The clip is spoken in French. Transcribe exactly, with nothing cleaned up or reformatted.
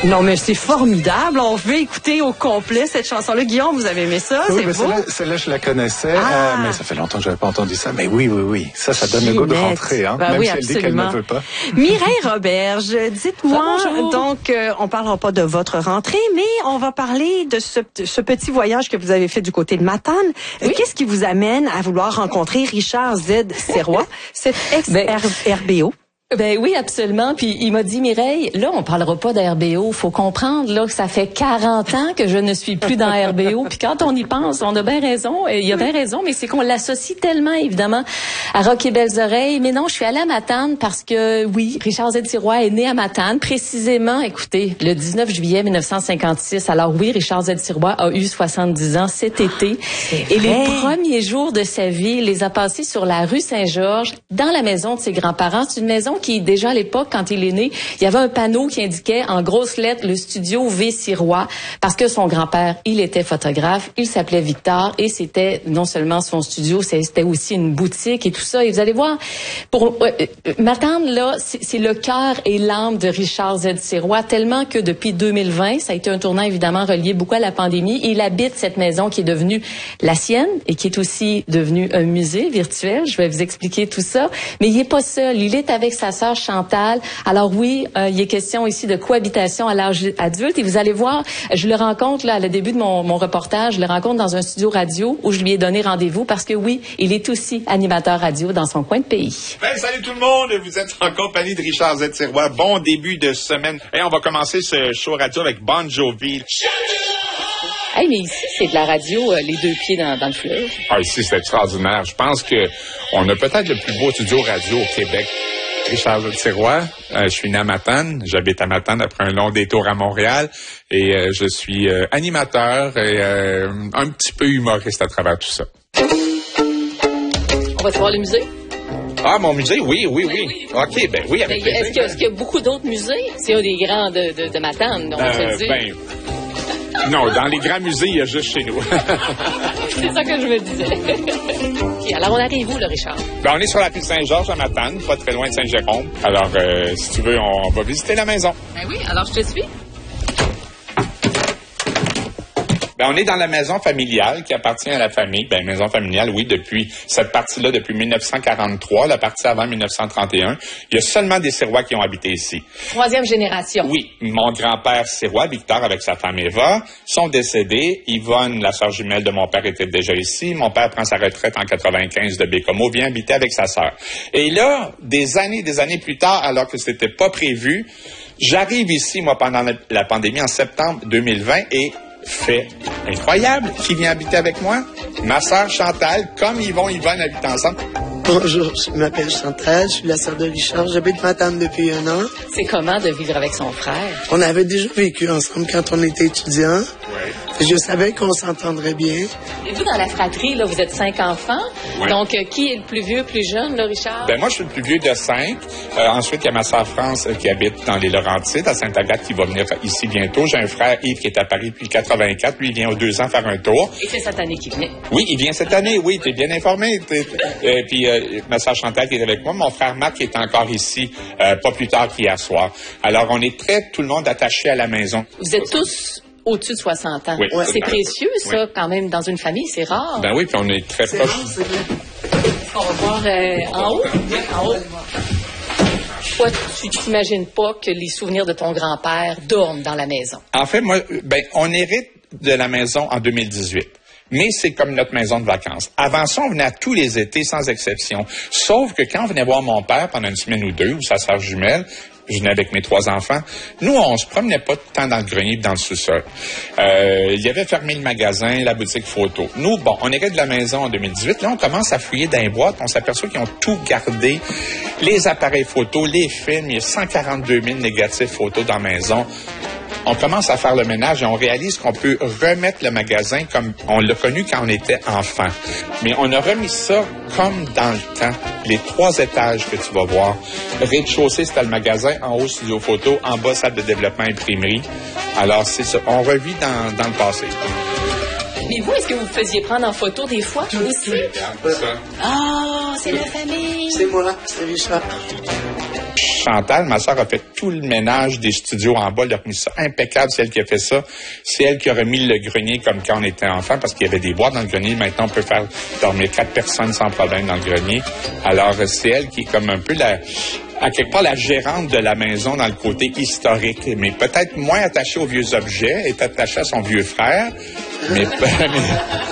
Non, mais c'est formidable. On veut écouter au complet cette chanson-là. Guillaume, vous avez aimé ça? Oui, c'est mais beau? Celle-là, celle-là, je la connaissais, Ah. euh, mais ça fait longtemps que je n'avais pas entendu ça. Mais oui, oui, oui. Ça, ça donne le goût de rentrer, hein, ben même oui, si elle absolument. dit qu'elle ne veut pas. Mireille Roberge, dites-moi, Bonjour. donc, euh, on parlera pas de votre rentrée, mais on va parler de ce, ce petit voyage que vous avez fait du côté de Matane. Euh, Oui. Qu'est-ce qui vous amène à vouloir rencontrer Richard Z. Serrois, cet ex-R B O? Ben oui, absolument. Puis il m'a dit, Mireille, là, on parlera pas d'R B O. Faut comprendre là que ça fait quarante ans que je ne suis plus dans R B O. Puis quand on y pense, on a bien raison. Il y a bien raison, mais c'est qu'on l'associe tellement, évidemment, à Rock et Belles Oreilles. Mais non, je suis allée à Matane parce que, oui, Richard Z. Serrois est né à Matane, précisément, écoutez, le dix-neuf juillet mille neuf cent cinquante-six. Alors oui, Richard Z. Serrois a eu soixante-dix ans cet été. Et les premiers jours de sa vie, il les a passés sur la rue Saint-Georges, dans la maison de ses grands-parents. C'est une maison qui, déjà à l'époque, quand il est né, il y avait un panneau qui indiquait en grosses lettres le studio V. Serrois, parce que son grand-père, il était photographe, il s'appelait Victor, et c'était non seulement son studio, c'était aussi une boutique et tout ça. Et vous allez voir, pour euh, Matane, là, c'est le cœur et l'âme de Richard Z. Serrois, tellement que depuis deux mille vingt, ça a été un tournant évidemment relié beaucoup à la pandémie. Il habite cette maison qui est devenue la sienne et qui est aussi devenue un musée virtuel. Je vais vous expliquer tout ça. Mais il est pas seul. Il est avec sa sœur Chantal. Alors oui, euh, il est question ici de cohabitation à l'âge adulte. Et vous allez voir, je le rencontre là à le début de mon, mon reportage, je le rencontre dans un studio radio où je lui ai donné rendez-vous parce que oui, il est aussi animateur radio dans son coin de pays. Ben, salut tout le monde, vous êtes en compagnie de Richard Z. Serrois. Bon début de semaine. Et on va commencer ce show radio avec Bon Jovi. Hey, mais ici, c'est de la radio, euh, les deux pieds dans, dans le fleuve. Ah, ici, c'est extraordinaire. Je pense que on a peut-être le plus beau studio radio au Québec. Richard Z. Serrois, euh, je suis né à Matane, j'habite à Matane après un long détour à Montréal et euh, je suis euh, animateur et euh, un petit peu humoriste à travers tout ça. On va te voir le musée. Ah, mon musée, oui, oui, oui. oui. OK, ben oui, avec Ben, plaisir. Est-ce qu'il y, est qu'il y a beaucoup d'autres musées? C'est un des grands de, de, de Matane, on va se le Euh, dire. ben, non, dans les grands musées, il y a juste chez nous. C'est ça que je me disais. OK, alors on arrive où, là, Richard? Ben, on est sur la piste Saint-Georges à Matane, pas très loin de Saint-Jérôme. Alors, euh, si tu veux, on va visiter la maison. Ben oui, alors je te suis. Ben, on est dans la maison familiale qui appartient à la famille. Ben, maison familiale, oui, depuis cette partie-là, depuis mille neuf cent quarante-trois, la partie avant mille neuf cent trente et un. Il y a seulement des Serrois qui ont habité ici. Troisième génération. Oui, mon grand-père Serrois, Victor, avec sa femme Eva, sont décédés. Yvonne, la sœur jumelle de mon père, était déjà ici. Mon père prend sa retraite en quatre-vingt-quinze de Bécomo, vient habiter avec sa sœur. Et là, des années, des années plus tard, alors que c'était pas prévu, j'arrive ici, moi, pendant la, la pandémie, en septembre deux mille vingt, et fait incroyable. Qui vient habiter avec moi? Ma sœur Chantal, comme Yvon, Yvonne habitent ensemble. Bonjour, je m'appelle Chantal, je suis la sœur de Richard, j'habite Matane depuis un an. C'est comment de vivre avec son frère? On avait déjà vécu ensemble quand on était étudiants. Oui. Je savais qu'on s'entendrait bien. Et vous, dans la fratrie, là, vous êtes cinq enfants. Oui. Donc, euh, qui est le plus vieux, plus jeune, là, Richard? Ben moi, je suis le plus vieux de cinq. Euh, ensuite, il y a ma sœur France euh, qui habite dans les Laurentides, à Sainte-Agathe, qui va venir ici bientôt. J'ai un frère Yves qui est à Paris depuis quatre-vingt-quatre. Lui, il vient aux deux ans faire un tour. Et c'est cette année qu'il venait. Oui, il vient cette année, oui, t'es bien informé. T'es, euh, puis euh, ma sœur Chantal qui est avec moi, mon frère Marc qui est encore ici, euh, pas plus tard qu'hier soir. Alors, on est très, tout le monde attaché à la maison. Vous êtes tous au-dessus de soixante ans. Oui. Ouais. C'est Ouais. précieux, ça, Oui. quand même, dans une famille, c'est rare. Ben oui, puis on est très C'est proches. rare, c'est vrai. On va voir euh, en haut. En haut. Toi, tu t'imagines pas que les souvenirs de ton grand-père dorment dans la maison. En fait, moi, ben, on hérite de la maison en deux mille dix-huit. Mais c'est comme notre maison de vacances. Avant ça, on venait à tous les étés, sans exception. Sauf que quand on venait voir mon père pendant une semaine ou deux, ou sa sœur jumelle, je venais avec mes trois enfants, nous, on se promenait pas tout le temps dans le grenier et dans le sous-sol. Euh, il y avait fermé le magasin, la boutique photo. Nous, bon, on hérite de la maison en deux mille dix-huit. Là, on commence à fouiller dans les boîtes. On s'aperçoit qu'ils ont tout gardé. Les appareils photos, les films. Il y a cent quarante-deux mille négatifs photos dans la maison. On commence à faire le ménage et on réalise qu'on peut remettre le magasin comme on l'a connu quand on était enfant. Mais on a remis ça comme dans le temps. Les trois étages que tu vas voir. Rez-de-chaussée, c'était le magasin. En haut, studio photo. En bas, salle de développement, imprimerie. Alors, c'est ça. On revit dans, dans le passé. Mais vous, est-ce que vous vous faisiez prendre en photo des fois aussi? Regarde ça. Ah, c'est la famille. C'est moi, c'est Richard. Chantal, ma sœur, a fait tout le ménage des studios en bas, elle a remis ça impeccable, c'est elle qui a fait ça. C'est elle qui a remis le grenier comme quand on était enfant, parce qu'il y avait des boîtes dans le grenier. Maintenant, on peut faire dormir quatre personnes sans problème dans le grenier. Alors, c'est elle qui est comme un peu la... à quelque part la gérante de la maison dans le côté historique, mais peut-être moins attachée aux vieux objets, est attachée à son vieux frère, mais